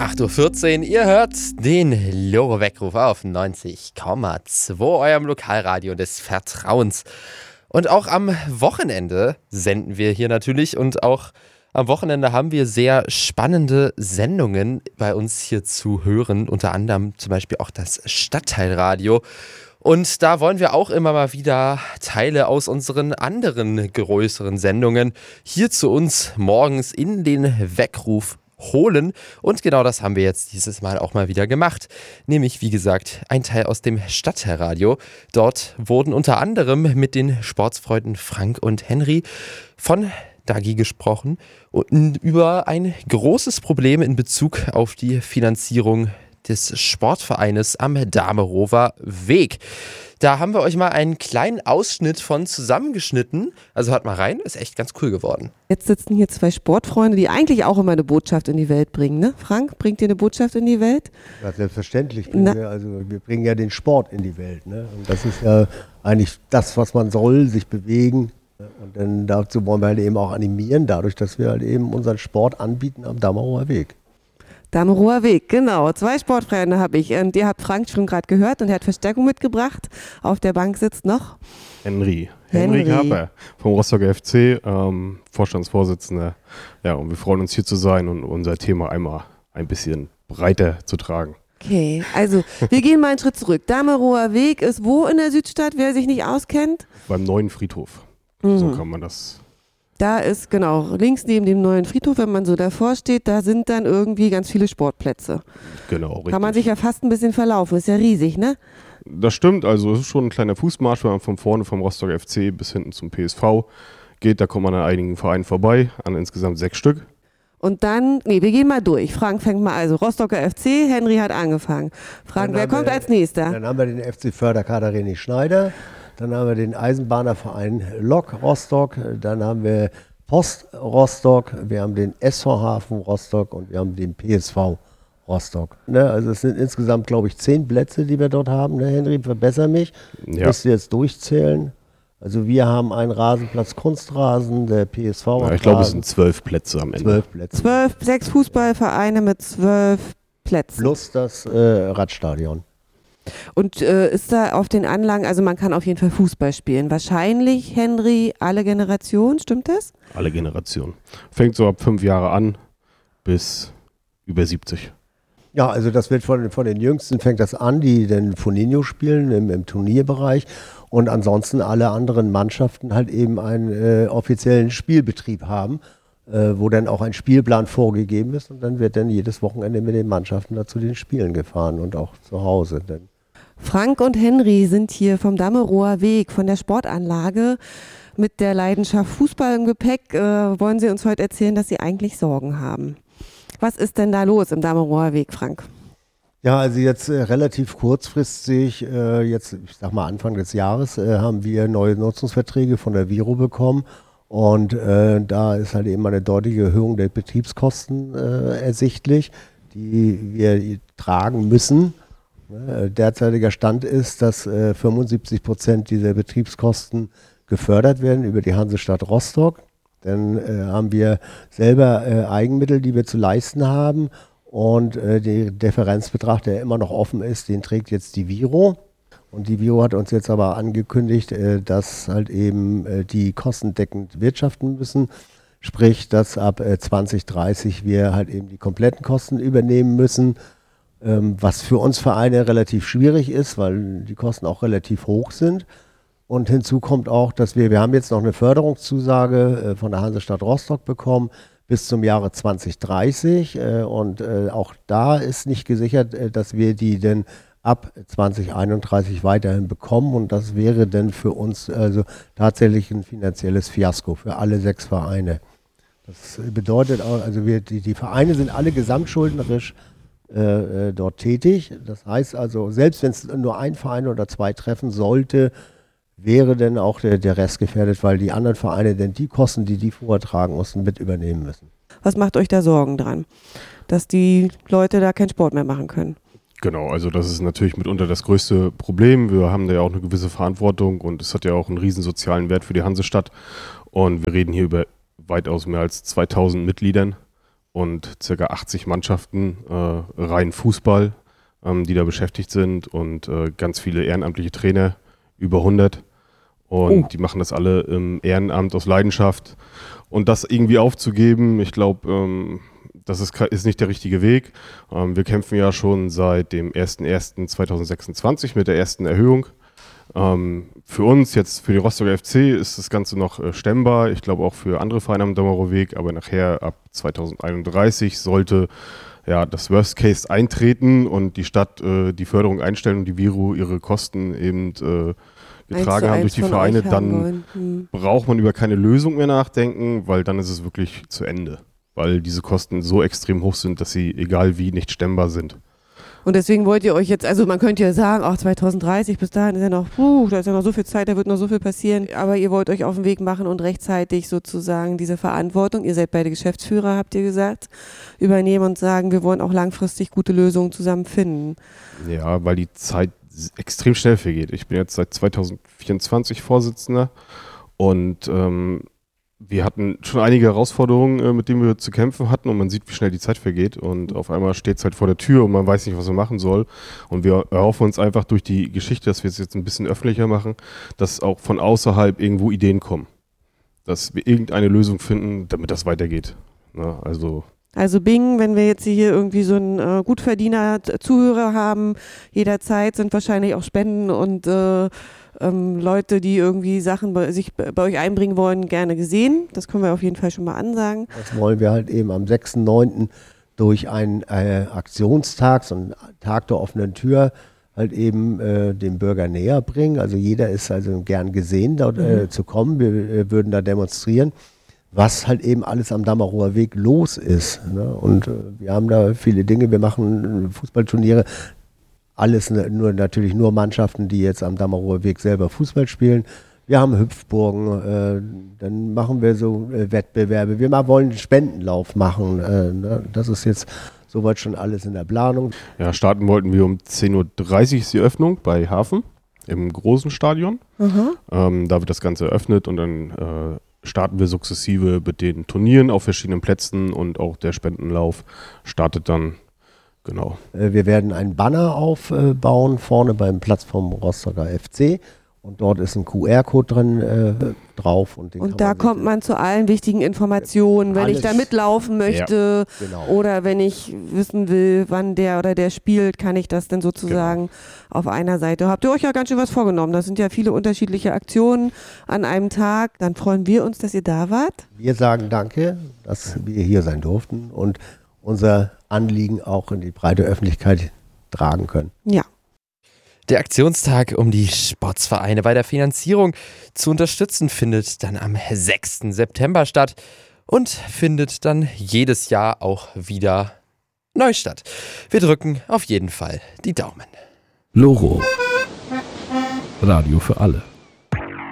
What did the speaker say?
8:14 Uhr, ihr hört den Loro-Weckruf auf 90,2, eurem Lokalradio des Vertrauens. Und auch am Wochenende senden wir hier natürlich und auch am Wochenende haben wir sehr spannende Sendungen bei uns hier zu hören, unter anderem zum Beispiel auch das Stadtteilradio. Und da wollen wir auch immer mal wieder Teile aus unseren anderen größeren Sendungen hier zu uns morgens in den Weckruf holen. Und genau das haben wir jetzt dieses Mal auch mal wieder gemacht. Nämlich, wie gesagt, ein Teil aus dem Stadtteilradio. Dort wurden unter anderem mit den Sportsfreunden Frank und Henry von Dagi gesprochen und über ein großes Problem in Bezug auf die Finanzierung des Sportvereines am Damerower Weg. Da haben wir euch mal einen kleinen Ausschnitt von zusammengeschnitten. Also hört mal rein, ist echt ganz cool geworden. Jetzt sitzen hier zwei Sportfreunde, die eigentlich auch immer eine Botschaft in die Welt bringen, ne? Frank, bringt ihr eine Botschaft in die Welt? Ja, selbstverständlich. Wir bringen ja den Sport in die Welt, ne? Und das ist ja eigentlich das, was man soll, sich bewegen. Und dann dazu wollen wir halt eben auch animieren, dadurch, dass wir halt eben unseren Sport anbieten am Damerower Weg. Damerower Weg, genau. Zwei Sportfreunde habe ich. Und ihr habt Frank schon gerade gehört und er hat Verstärkung mitgebracht. Auf der Bank sitzt noch Henry Kaper vom Rostocker FC, Vorstandsvorsitzender. Ja, und wir freuen uns hier zu sein und unser Thema einmal ein bisschen breiter zu tragen. Okay, also wir gehen mal einen Schritt zurück. Damerower Weg ist wo in der Südstadt, wer sich nicht auskennt? Beim neuen Friedhof. So kann man das. Da ist, genau, links neben dem neuen Friedhof, wenn man so davor steht, da sind dann irgendwie ganz viele Sportplätze. Genau, richtig. Kann man sich ja fast ein bisschen verlaufen, ist ja riesig, ne? Das stimmt, also es ist schon ein kleiner Fußmarsch, wenn man von vorne vom Rostocker FC bis hinten zum PSV geht, da kommt man an einigen Vereinen vorbei, an insgesamt 6 Stück. Und dann, wir gehen mal durch. Frank fängt mal, also Rostocker FC, Henry hat angefangen. Frank, wer kommt als nächster? Dann haben wir den FC Förderkader René Schneider. Dann haben wir den Eisenbahnerverein Lok Rostock, dann haben wir Post Rostock, wir haben den SV Hafen Rostock und wir haben den PSV Rostock. Ne, also es sind insgesamt, glaube ich, 10 Plätze, die wir dort haben. Ne, Henry, verbessere mich. Ja. Musst du jetzt durchzählen. Also wir haben einen Rasenplatz Kunstrasen, der PSV hat ich glaube, es sind 12 Plätze am Ende. 12 Plätze. 6 Fußballvereine mit 12 Plätzen. Plus das Radstadion. Und ist da auf den Anlagen, also man kann auf jeden Fall Fußball spielen. Wahrscheinlich, Henry, alle Generationen, stimmt das? Alle Generationen. Fängt so ab 5 Jahre an bis über 70. Ja, also das wird von den Jüngsten fängt das an, die den Foninho spielen im Turnierbereich und ansonsten alle anderen Mannschaften halt eben einen offiziellen Spielbetrieb haben, wo dann auch ein Spielplan vorgegeben ist und dann wird dann jedes Wochenende mit den Mannschaften dazu den Spielen gefahren und auch zu Hause. Frank und Henry sind hier vom Damerower Weg, von der Sportanlage. Mit der Leidenschaft Fußball im Gepäck wollen sie uns heute erzählen, dass sie eigentlich Sorgen haben. Was ist denn da los im Damerower Weg, Frank? Ja, also jetzt relativ kurzfristig, jetzt ich sag mal Anfang des Jahres, haben wir neue Nutzungsverträge von der Viro bekommen. Und da ist halt eben eine deutliche Erhöhung der Betriebskosten ersichtlich, die wir tragen müssen. Derzeitiger Stand ist, dass 75% dieser Betriebskosten gefördert werden über die Hansestadt Rostock. Dann haben wir selber Eigenmittel, die wir zu leisten haben. Und der Differenzbetrag, der immer noch offen ist, den trägt jetzt die Viro. Und die Viro hat uns jetzt aber angekündigt, dass halt eben die kostendeckend wirtschaften müssen. Sprich, dass ab 2030 wir halt eben die kompletten Kosten übernehmen müssen. Was für uns Vereine relativ schwierig ist, weil die Kosten auch relativ hoch sind. Und hinzu kommt auch, dass wir haben jetzt noch eine Förderungszusage von der Hansestadt Rostock bekommen bis zum Jahre 2030. Und auch da ist nicht gesichert, dass wir die denn ab 2031 weiterhin bekommen. Und das wäre dann für uns also tatsächlich ein finanzielles Fiasko für alle 6 Vereine. Das bedeutet auch, also die Vereine sind alle gesamtschuldnerisch dort tätig. Das heißt also, selbst wenn es nur ein Verein oder 2 treffen sollte, wäre dann auch der Rest gefährdet, weil die anderen Vereine dann die Kosten, die vorher tragen mussten, mit übernehmen müssen. Was macht euch da Sorgen dran, dass die Leute da keinen Sport mehr machen können? Genau, also das ist natürlich mitunter das größte Problem. Wir haben da ja auch eine gewisse Verantwortung und es hat ja auch einen riesen sozialen Wert für die Hansestadt. Und wir reden hier über weitaus mehr als 2000 Mitgliedern. und ca. 80 Mannschaften, rein Fußball, die da beschäftigt sind und ganz viele ehrenamtliche Trainer, über 100. Und die machen das alle im Ehrenamt aus Leidenschaft. Und das irgendwie aufzugeben, ich glaube, das ist nicht der richtige Weg. Wir kämpfen ja schon seit dem 01.01.2026 mit der ersten Erhöhung. Für uns, jetzt für die Rostocker FC, ist das Ganze noch stemmbar. Ich glaube auch für andere Vereine am Damarower Weg, aber nachher ab 2031 sollte das Worst Case eintreten und die Stadt die Förderung einstellen und die Viro ihre Kosten eben getragen haben durch die Vereine, dann braucht man über keine Lösung mehr nachdenken, weil dann ist es wirklich zu Ende. Weil diese Kosten so extrem hoch sind, dass sie, egal wie, nicht stemmbar sind. Und deswegen wollt ihr euch jetzt, also man könnte ja sagen, 2030, bis dahin ist ja noch, da ist ja noch so viel Zeit, da wird noch so viel passieren, aber ihr wollt euch auf den Weg machen und rechtzeitig sozusagen diese Verantwortung, ihr seid beide Geschäftsführer, habt ihr gesagt, übernehmen und sagen, wir wollen auch langfristig gute Lösungen zusammen finden. Ja, weil die Zeit extrem schnell vergeht. Ich bin jetzt seit 2024 Vorsitzender und wir hatten schon einige Herausforderungen, mit denen wir zu kämpfen hatten und man sieht, wie schnell die Zeit vergeht und auf einmal steht es halt vor der Tür und man weiß nicht, was man machen soll und wir erhoffen uns einfach durch die Geschichte, dass wir es jetzt ein bisschen öffentlicher machen, dass auch von außerhalb irgendwo Ideen kommen, dass wir irgendeine Lösung finden, damit das weitergeht. Na, Also Bing, wenn wir jetzt hier irgendwie so einen Gutverdiener-Zuhörer haben, jederzeit sind wahrscheinlich auch Spenden und Leute, die irgendwie Sachen sich bei euch einbringen wollen, gerne gesehen. Das können wir auf jeden Fall schon mal ansagen. Das wollen wir halt eben am 6.9. durch einen Aktionstag, so einen Tag der offenen Tür, halt eben dem Bürger näher bringen. Also jeder ist also gern gesehen, dort zu kommen. Wir würden da demonstrieren, was halt eben alles am Damarower Weg los ist. Ne? Und wir haben da viele Dinge. Wir machen Fußballturniere. Alles natürlich nur Mannschaften, die jetzt am Damarower Weg selber Fußball spielen. Wir haben Hüpfburgen, dann machen wir so Wettbewerbe. Wir wollen einen Spendenlauf machen. Ne? Das ist jetzt soweit schon alles in der Planung. Ja, starten wollten wir um 10.30 Uhr ist die Öffnung bei Hafen im großen Stadion. Da wird das Ganze eröffnet und dann starten wir sukzessive mit den Turnieren auf verschiedenen Plätzen und auch der Spendenlauf startet dann. Genau. Wir werden einen Banner aufbauen, vorne beim Platz vom Rostocker FC. Und dort ist ein QR-Code drin drauf. Und da kommt man zu allen wichtigen Informationen, wenn ich da mitlaufen möchte oder wenn ich wissen will, wann der oder der spielt, kann ich das dann sozusagen auf einer Seite. Habt ihr euch ja ganz schön was vorgenommen. Das sind ja viele unterschiedliche Aktionen an einem Tag. Dann freuen wir uns, dass ihr da wart. Wir sagen danke, dass wir hier sein durften und unser Anliegen auch in die breite Öffentlichkeit tragen können. Ja. Der Aktionstag, um die Sportsvereine bei der Finanzierung zu unterstützen, findet dann am 6. September statt und findet dann jedes Jahr auch wieder neu statt. Wir drücken auf jeden Fall die Daumen. LoRo. Radio für alle.